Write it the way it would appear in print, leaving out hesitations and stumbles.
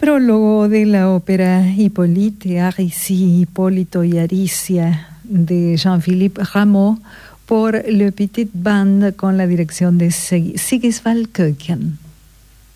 Prólogo de la ópera Hippolyte, Aricie, Hipólito y Aricia de Jean-Philippe Rameau por Le Petit Band con la dirección de Sigisvald Köken.